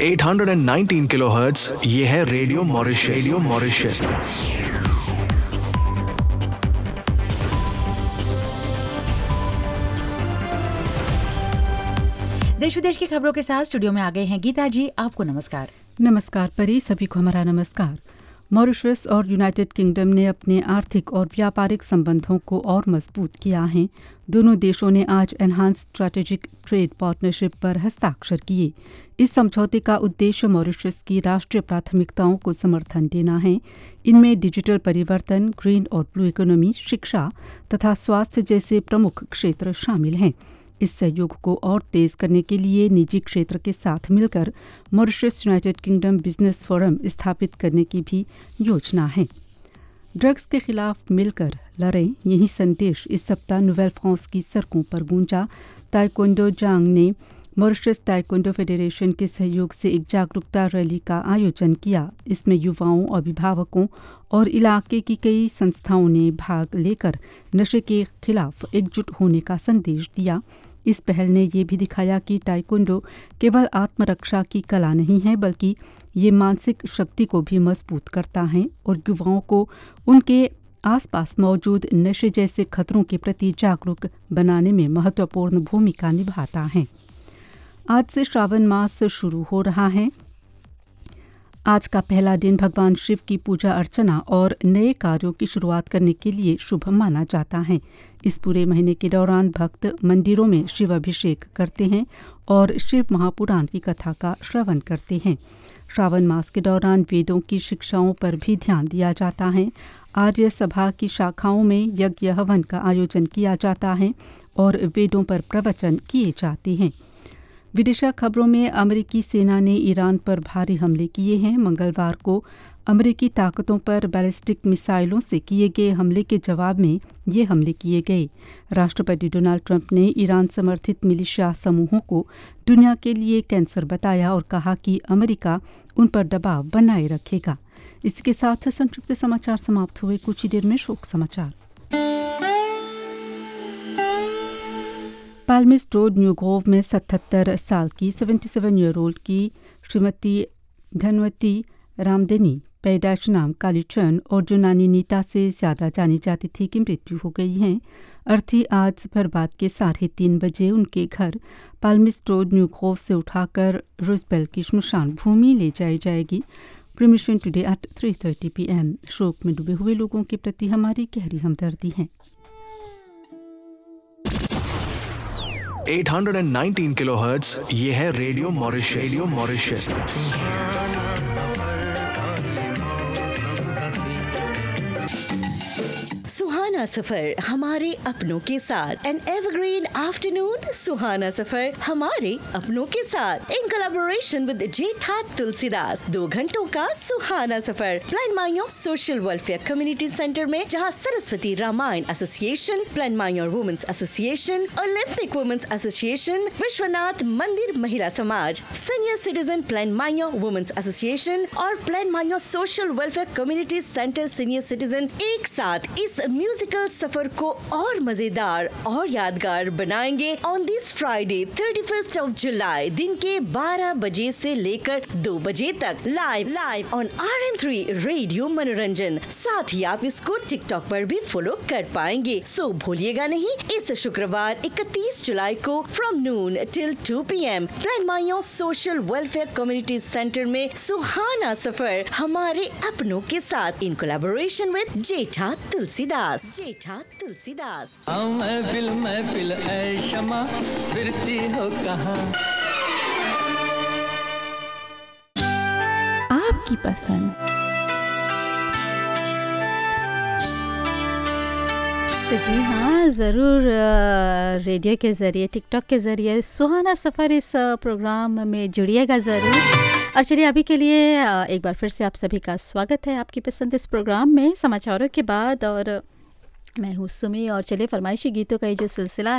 819 kilohertz, ये है radio Mauritius. Radio Mauritius. देश विदेश की खबरों के साथ स्टूडियो में आ गए हैं गीता जी। आपको नमस्कार। नमस्कार परी, सभी को हमारा नमस्कार। मॉरिशस और यूनाइटेड किंगडम ने अपने आर्थिक और व्यापारिक संबंधों को और मजबूत किया है। दोनों देशों ने आज एनहांस स्ट्रैटेजिक ट्रेड पार्टनरशिप पर हस्ताक्षर किए। इस समझौते का उद्देश्य मॉरिशस की राष्ट्रीय प्राथमिकताओं को समर्थन देना है। इनमें डिजिटल परिवर्तन, ग्रीन और ब्लू इकोनॉमी, शिक्षा तथा स्वास्थ्य जैसे प्रमुख क्षेत्र शामिल हैं। इस सहयोग को और तेज करने के लिए निजी क्षेत्र के साथ मिलकर Mauritius United kingdom business forum स्थापित करने की भी योजना है। ड्रग्स के खिलाफ मिलकर लड़ें, यही संदेश इस सप्ताह नोवेल फ्रांस की सड़कों पर गूंजा। ताइक्वांडो जांग ने मॉरिशस ताइक्वांडो फेडरेशन के सहयोग से एक जागरूकता रैली का आयोजन किया। इसमें युवाओं, अभिभावकों और इलाके की कई संस्थाओं ने भाग लेकर नशे के खिलाफ एकजुट होने का संदेश दिया। इस पहल ने ये भी दिखाया कि ताइक्वांडो केवल आत्मरक्षा की कला नहीं है, बल्कि ये मानसिक शक्ति को भी मजबूत करता है और युवाओं को उनके आसपास मौजूद नशे जैसे खतरों के प्रति जागरूक बनाने में महत्वपूर्ण भूमिका निभाता है। आज से श्रावण मास शुरू हो रहा है। आज का पहला दिन भगवान शिव की पूजा अर्चना और नए कार्यों की शुरुआत करने के लिए शुभ माना जाता है। इस पूरे महीने के दौरान भक्त मंदिरों में शिव अभिषेक करते हैं और शिव महापुराण की कथा का श्रवण करते हैं। श्रावण मास के दौरान वेदों की शिक्षाओं पर भी ध्यान दिया जाता है। आर्य सभा की शाखाओं में यज्ञ हवन का आयोजन किया जाता है और वेदों पर प्रवचन किए जाते हैं। विदेशी खबरों में अमेरिकी सेना ने ईरान पर भारी हमले किए हैं। मंगलवार को अमेरिकी ताकतों पर बैलिस्टिक मिसाइलों से किए गए हमले के जवाब में ये हमले किए गए। राष्ट्रपति डोनाल्ड ट्रंप ने ईरान समर्थित मिलिशिया समूहों को दुनिया के लिए कैंसर बताया और कहा कि अमेरिका उन पर दबाव बनाए रखेगा। इसके साथ संक्षिप्त समाचार समाप्त हुए। कुछ ही देर में शोक समाचार। पाल्मिस्ट रोड, न्यू ग्रोव में 77 साल की 77 ईयर ओल्ड की श्रीमती धनवती रामदेनी, पैदाइश नाम कालीचरण और जो नानी नीता से ज़्यादा जानी जाती थी, की मृत्यु हो गई है। अर्थी आज दोपहर बाद के 3:30 बजे उनके घर पाल्मिस्ट रोड, न्यू ग्रोव से उठाकर रोजबेल की श्मशान भूमि ले जाई जाएगी। Cremation today at 3:30 PM। शोक में डूबे हुए लोगों के प्रति हमारी गहरी हमदर्दी है। 819 किलोहर्ट्ज, ये है रेडियो मॉरिशस। Radio Mauritius. सुहाना सफर हमारे अपनों के साथ। एन एवरग्रीन आफ्टरनून सुहाना सफर हमारे अपनों के साथ इन कोलैबोरेशन विद जेठा तुलसीदास। 2 घंटों का सुहाना सफर प्लान मायो सोशल वेलफेयर कम्युनिटी सेंटर में, जहां सरस्वती रामायण एसोसिएशन, प्लान मायो women's association, Olympic women's association, Vishwanath मंदिर महिला समाज, सीनियर सिटीजन प्लान मायो वुमेन्स एसोसिएशन और प्लान मायो social welfare community centre senior citizen एक साथ इस म्यूजिकल सफर को और मजेदार और यादगार बनाएंगे on this Friday 31st of July दिन के 12 बजे से लेकर 2 बजे तक लाइव ऑन RM3 रेडियो मनोरंजन। साथ ही आप इसको टिकटॉक पर भी फॉलो कर पाएंगे। सो भूलिएगा नहीं, इस शुक्रवार 31 जुलाई को from Noon till 2 PM plan mayo social welfare community centre में सुहाना सफर हमारे अपनों के साथ इन कोलैबोरेशन विद जेठा तुलसीदास। महफिल ऐ शमा फिरती हो कहाँ। आपकी पसंद। तो जी हाँ, ज़रूर रेडियो के ज़रिए, टिकटॉक के ज़रिए सुहाना सफ़र इस प्रोग्राम में जुड़िएगा ज़रूर। और चलिए अभी के लिए एक बार फिर से आप सभी का स्वागत है आपकी पसंद इस प्रोग्राम में समाचारों के बाद। और मैं हूँ सुमी और चलिए फरमाइशी गीतों का ये जो सिलसिला